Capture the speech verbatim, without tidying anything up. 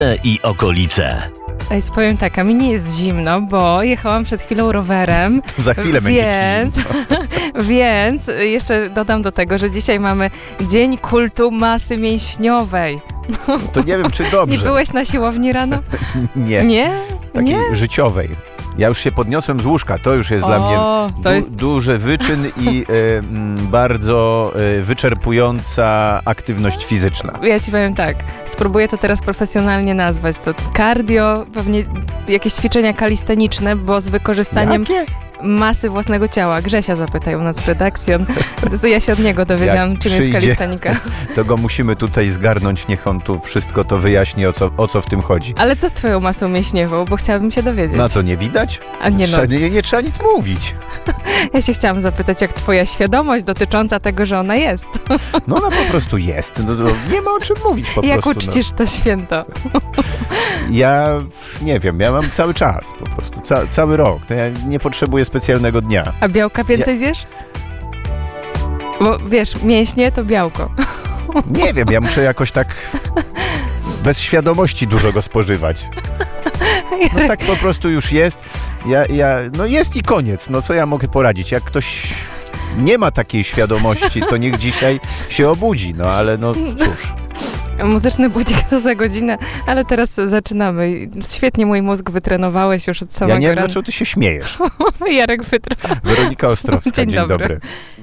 i okolice. Ej, powiem tak, a mi nie jest zimno, bo jechałam przed chwilą rowerem. To za chwilę będzie więc, więc jeszcze dodam do tego, że dzisiaj mamy Dzień Kultu Masy Mięśniowej. To nie wiem, czy dobrze. Nie byłeś na siłowni rano? Nie. Nie? Takiej Nie? życiowej. Ja już się podniosłem z łóżka, to już jest O, dla mnie du- to jest... duży wyczyn i y, m, bardzo y, wyczerpująca aktywność fizyczna. Ja ci powiem tak, spróbuję to teraz profesjonalnie nazwać. To cardio, pewnie jakieś ćwiczenia kalisteniczne, bo z wykorzystaniem Jakie? masy własnego ciała. Grzesia zapytają nas w redakcji. On, to ja się od niego dowiedziałam, Jak czym jest przyjdzie, kalistenika. To go musimy tutaj zgarnąć, niech on tu wszystko to wyjaśni, o co, o co w tym chodzi. Ale co z twoją masą mięśniową? Bo chciałabym się dowiedzieć. Na co, nie widać? A nie no, Trza- nie, nie trzeba nic mówić. ja się chciałam zapytać, jak twoja świadomość dotycząca tego, że ona jest. No ona po prostu jest. No, no, nie ma o czym mówić po Jak prostu. uczcisz to święto? No. Ja nie wiem, ja mam cały czas po prostu, ca- cały rok. To ja nie potrzebuję specjalnego dnia. A białka więcej ja... zjesz? Bo wiesz, mięśnie to białko. Nie wiem, ja muszę jakoś tak bez świadomości dużo go spożywać. No tak po prostu już jest. Ja, ja, no jest i koniec. No co ja mogę poradzić? Jak ktoś nie ma takiej świadomości, to niech dzisiaj się obudzi. No ale no cóż. Muzyczny budzik to za godzinę, ale teraz zaczynamy. Świetnie mój mózg wytrenowałeś już od samego Ja nie wiem, rana. dlaczego ty się śmiejesz. Jarek Wytra. Weronika Ostrowska, Dzień, dzień dobry. dobry.